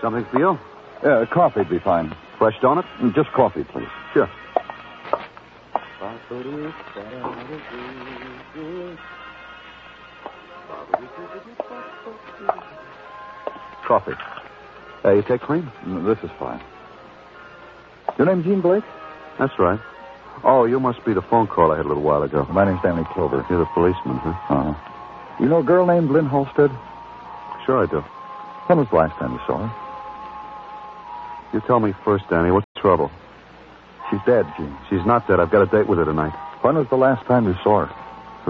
Something for you? Yeah, coffee'd be fine. Fresh donut? Just coffee, please. Sure. Coffee. You take cream? This is fine. Your name Gene Blake? That's right. Oh, you must be the phone call I had a little while ago. My name's Stanley Clover. You're the policeman, huh? Uh-huh. You know a girl named Lynn Halstead? Sure I do. When was the last time you saw her? You tell me first, Danny. What's the trouble? She's dead, Gene. She's not dead. I've got a date with her tonight. When was the last time you saw her?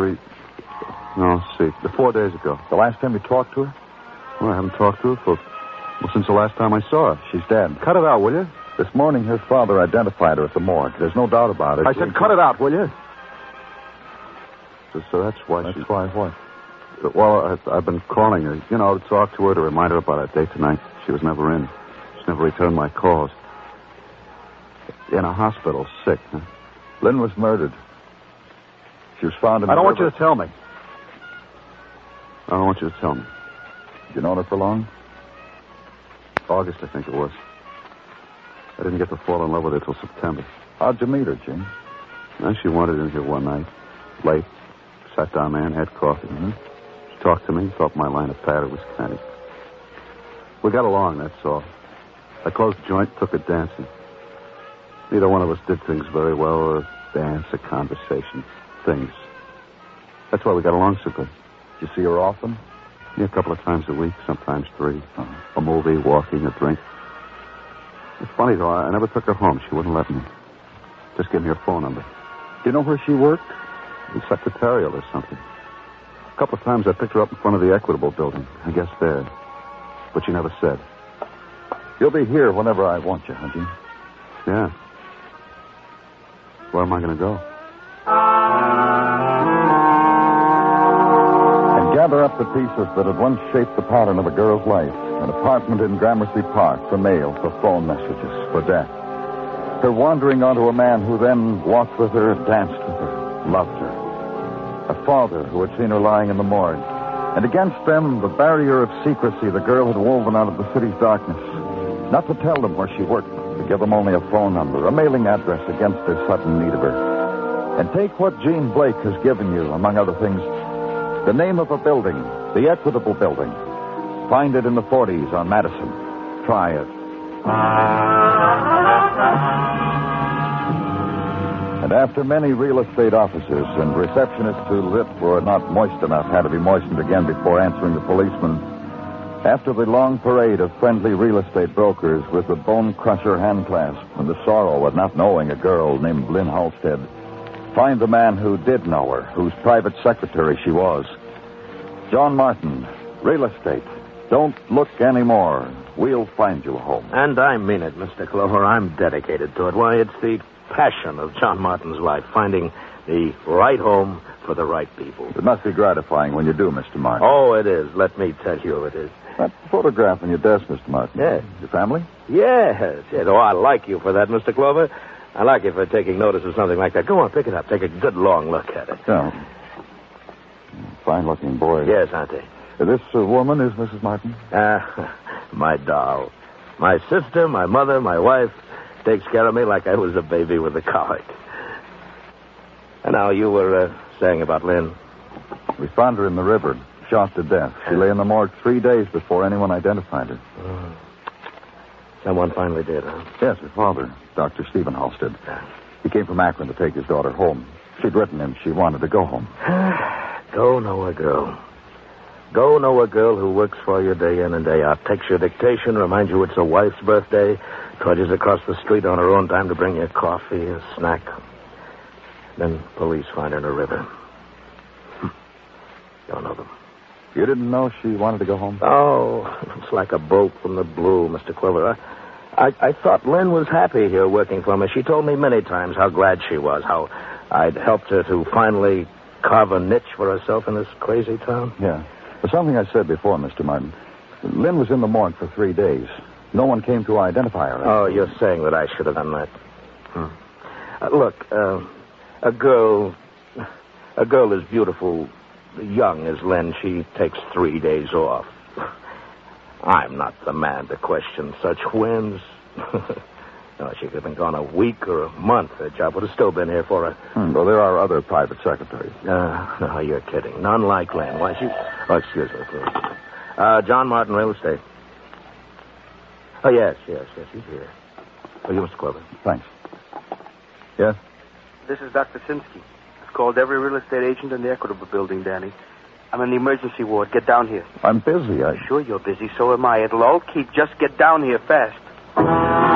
4 days ago. The last time you talked to her? Well, I haven't talked to her since the last time I saw her. She's dead. Cut it out, will you? This morning, her father identified her at the morgue. There's no doubt about it. I said cut it out, will you? So that's why That's why what? Well, I've been calling her, to talk to her, to remind her about our date tonight. She was never in. She never returned my calls. In a hospital, sick. Huh? Lynn was murdered. She was found in I don't the want you river. to tell me. I don't want you to tell me. You known her for long? August, I think it was. I didn't get to fall in love with her till September. How'd you meet her, Jim? And she wandered in here one night, late. Sat down there and had coffee. Mm-hmm. She talked to me, thought my line of patter was canny. We got along, that's all. I closed the joint, took her dancing. Neither one of us did things very well, or dance, or conversation. Things. That's why we got along so good. Did you see her often? Yeah, a couple of times a week, sometimes 3. Uh-huh. A movie, walking, a drink. It's funny, though, I never took her home. She wouldn't let me. Just gave me her phone number. Do you know where she worked? The secretarial or something. A couple of times I picked her up in front of the Equitable building. I guess there. But she never said. You'll be here whenever I want you, huh, Gene? Yeah. Where am I going to go? And gather up the pieces that had once shaped the pattern of a girl's life. An apartment in Gramercy Park for mail, for phone messages, for death. Her wandering onto a man who then walked with her, danced with her, loved her. A father who had seen her lying in the morgue. And against them, the barrier of secrecy the girl had woven out of the city's darkness. Not to tell them where she worked, to give them only a phone number, a mailing address against their sudden need of her. And take what Gene Blake has given you, among other things, the name of a building, the Equitable Building. Find it in the 40s on Madison. Try it. And after many real estate offices and receptionists whose lips were not moist enough had to be moistened again before answering the policeman, after the long parade of friendly real estate brokers with the bone crusher handclasp and the sorrow of not knowing a girl named Lynn Halstead, find the man who did know her, whose private secretary she was. John Martin, real estate. Don't look anymore. We'll find you a home. And I mean it, Mr. Clover. I'm dedicated to it. Why, it's the passion of John Martin's life, finding the right home for the right people. It must be gratifying when you do, Mr. Martin. Oh, it is. Let me tell you it is. That photograph on your desk, Mr. Martin. Yes. Your family? Yes. Oh, I like you for that, Mr. Clover. I like you for taking notice of something like that. Go on, pick it up. Take a good long look at it. Yeah. Fine-looking boy. Yes, Auntie. This woman is Mrs. Martin? My doll. My sister, my mother, my wife takes care of me like I was a baby with a colic. And now you were saying about Lynn. We found her in the river, shot to death. She lay in the morgue 3 days before anyone identified her. Someone finally did, huh? Yes, her father, Dr. Stephen Halstead. He came from Akron to take his daughter home. She'd written him she wanted to go home. Go know a girl. Go know a girl who works for you day in and day out, takes your dictation, reminds you it's a wife's birthday, trudges across the street on her own time to bring you coffee, a snack. Then police find her in a river. Don't know them. You didn't know she wanted to go home? Oh, it's like a bolt from the blue, Mr. Quiver. I thought Lynn was happy here working for me. She told me many times how glad she was, how I'd helped her to finally carve a niche for herself in this crazy town. Yeah. There's something I said before, Mr. Martin. Lynn was in the morgue for 3 days. No one came to identify her. Oh, you're saying that I should have done that. Look, a girl as beautiful, young as Lynn, she takes 3 days off. I'm not the man to question such whims. No, she could have been gone a week or a month. The job would have still been here for her. Well, there are other private secretaries. No, you're kidding. None like Lynn. Why, she... Oh, excuse me, please. John Martin, Real Estate. Oh, yes, he's here. Oh, you Mr. Clover. Thanks. Yes? This is Dr. Sinsky. I've called every real estate agent in the Equitable building, Danny. I'm in the emergency ward. Get down here. I'm busy. Sure you're busy. So am I. It'll all keep. Just get down here fast.